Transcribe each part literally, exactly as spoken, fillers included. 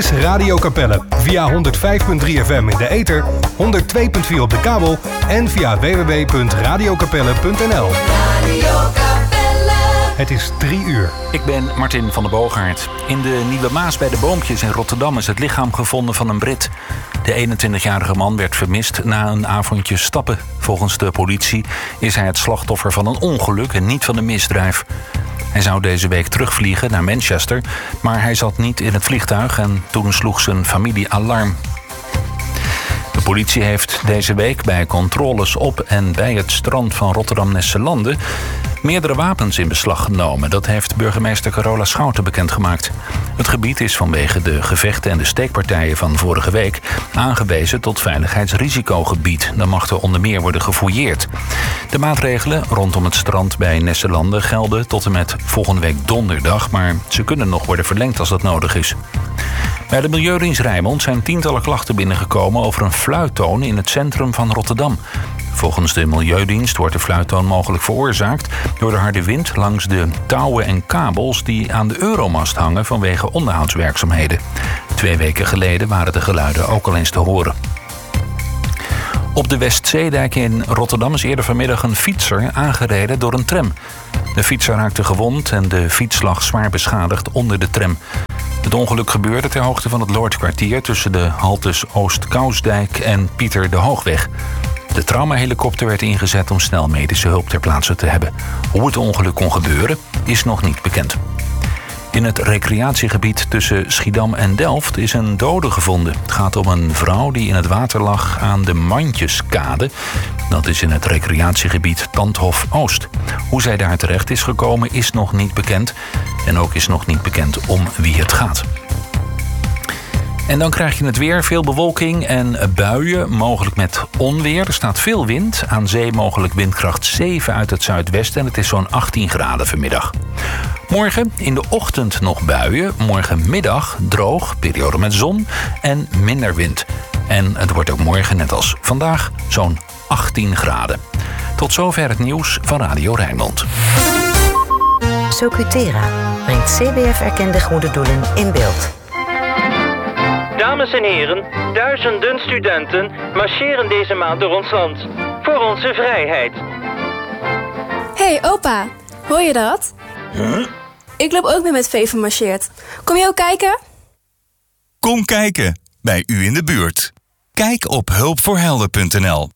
is Radio Capelle. Via honderd vijf komma drie F M in de ether, honderd twee komma vier op de kabel en via w w w punt radio capelle punt n l. Radio Capelle. Het is drie uur. Ik ben Martin van der Boogaard. In de Nieuwe Maas bij de Boompjes in Rotterdam is het lichaam gevonden van een Brit. De eenentwintigjarige man werd vermist na een avondje stappen. Volgens de politie is hij het slachtoffer van een ongeluk en niet van een misdrijf. Hij zou deze week terugvliegen naar Manchester, maar hij zat niet in het vliegtuig en toen sloeg zijn familie alarm. De politie heeft deze week bij controles op en bij het strand van Rotterdam-Nesselande meerdere wapens in beslag genomen. Dat heeft burgemeester Carola Schouten bekendgemaakt. Het gebied is vanwege de gevechten en de steekpartijen van vorige week aangewezen tot veiligheidsrisicogebied. Dan mag er onder meer worden gefouilleerd. De maatregelen rondom het strand bij Nesselande gelden tot en met volgende week donderdag, maar ze kunnen nog worden verlengd als dat nodig is. Bij de Milieudienst Rijnmond zijn tientallen klachten binnengekomen over een fluittoon in het centrum van Rotterdam. Volgens de Milieudienst wordt de fluittoon mogelijk veroorzaakt door de harde wind langs de touwen en kabels die aan de Euromast hangen vanwege onderhoudswerkzaamheden. Twee weken geleden waren de geluiden ook al eens te horen. Op de Westzeedijk in Rotterdam is eerder vanmiddag een fietser aangereden door een tram. De fietser raakte gewond en de fiets lag zwaar beschadigd onder de tram. Het ongeluk gebeurde ter hoogte van het Lordkwartier tussen de haltes Oost-Kousdijk en Pieter de Hoogweg. De traumahelikopter werd ingezet om snel medische hulp ter plaatse te hebben. Hoe het ongeluk kon gebeuren is nog niet bekend. In het recreatiegebied tussen Schiedam en Delft is een dode gevonden. Het gaat om een vrouw die in het water lag aan de Mandjeskade. Dat is in het recreatiegebied Tandhof Oost. Hoe zij daar terecht is gekomen is nog niet bekend. En ook is nog niet bekend om wie het gaat. En dan krijg je het weer, veel bewolking en buien, mogelijk met onweer. Er staat veel wind, aan zee mogelijk windkracht zeven uit het zuidwesten en het is zo'n achttien graden vanmiddag. Morgen in de ochtend nog buien, morgenmiddag droog, periode met zon en minder wind. En het wordt ook morgen, net als vandaag, zo'n achttien graden. Tot zover het nieuws van Radio Rijnmond. Socutera brengt C B F-erkende goede doelen in beeld. Dames en heren, duizenden studenten marcheren deze maand door ons land. Voor onze vrijheid. Hey opa, hoor je dat? Huh? Ik loop ook mee met Veven marcheert. Kom je ook kijken? Kom kijken, bij u in de buurt. Kijk op hulpvoorhelden punt n l.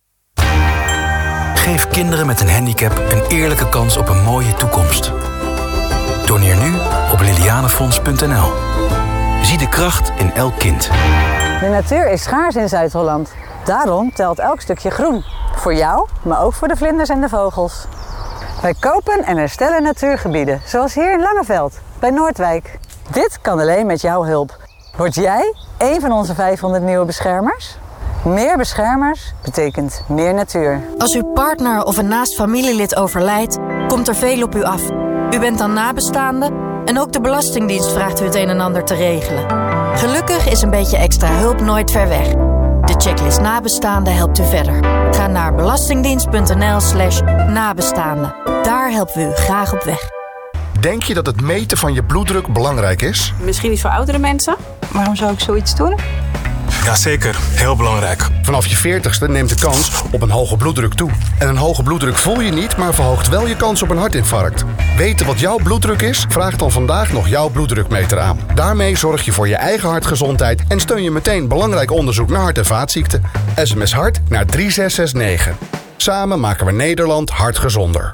Geef kinderen met een handicap een eerlijke kans op een mooie toekomst. Doneer nu op lilianefonds punt n l. Zie de kracht in elk kind. De natuur is schaars in Zuid-Holland. Daarom telt elk stukje groen. Voor jou, maar ook voor de vlinders en de vogels. Wij kopen en herstellen natuurgebieden, zoals hier in Langeveld, bij Noordwijk. Dit kan alleen met jouw hulp. Word jij een van onze vijfhonderd nieuwe beschermers? Meer beschermers betekent meer natuur. Als uw partner of een naast familielid overlijdt, komt er veel op u af. U bent dan nabestaande en ook de Belastingdienst vraagt u het een en ander te regelen. Gelukkig is een beetje extra hulp nooit ver weg. De checklist nabestaanden helpt u verder. Ga naar belastingdienst punt n l slash nabestaanden. Daar helpen we u graag op weg. Denk je dat het meten van je bloeddruk belangrijk is? Misschien niet voor oudere mensen. Waarom zou ik zoiets doen? Jazeker, heel belangrijk. Vanaf je veertigste neemt de kans op een hoge bloeddruk toe. En een hoge bloeddruk voel je niet, maar verhoogt wel je kans op een hartinfarct. Weten wat jouw bloeddruk is? Vraag dan vandaag nog jouw bloeddrukmeter aan. Daarmee zorg je voor je eigen hartgezondheid en steun je meteen belangrijk onderzoek naar hart- en vaatziekten. S M S hart naar drie zes zes negen. Samen maken we Nederland hartgezonder.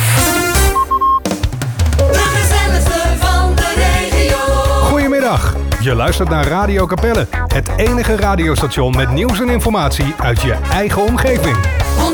Goedemiddag. Je luistert naar Radio Capelle, het enige radiostation met nieuws en informatie uit je eigen omgeving.